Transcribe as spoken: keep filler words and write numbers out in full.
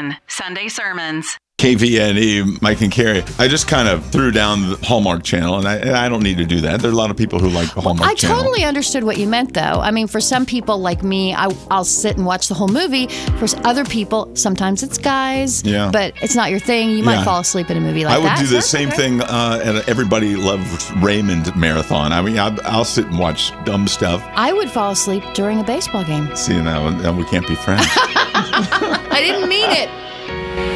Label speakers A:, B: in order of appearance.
A: N, Sunday Sermons.
B: K V N E, Mike and Carrie. I just kind of threw down the Hallmark Channel, and I, and I don't need to do that. There are a lot of people who like the Hallmark
C: well, I
B: Channel.
C: I totally understood what you meant, though. I mean, for some people like me, I, I'll sit and watch the whole movie. For other people, sometimes it's guys,
B: yeah.
C: but it's not your thing. You might
B: yeah.
C: fall asleep in a movie like that.
B: I would
C: that.
B: do the same
C: okay.
B: thing uh, at Everybody Loves Raymond marathon. I mean, I'll, I'll sit and watch dumb stuff.
C: I would fall asleep during a baseball game.
B: See, now, now we can't be friends.
C: I didn't mean it.